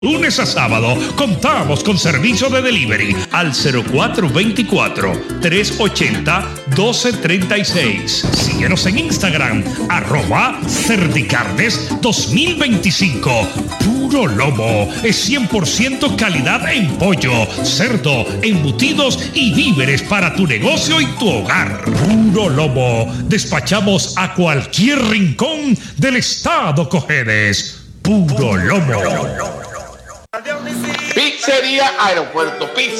Lunes a sábado contamos con servicio de delivery al 0424-380-1236. Síguenos en Instagram, @Cerdicarnes2025. Puro Lomo es 100% calidad en pollo, cerdo, embutidos y víveres para tu negocio y tu hogar. Puro Lomo. Despachamos a cualquier rincón del estado Cojedes. Puro Lomo. Pizzería Aeropuerto Pizza.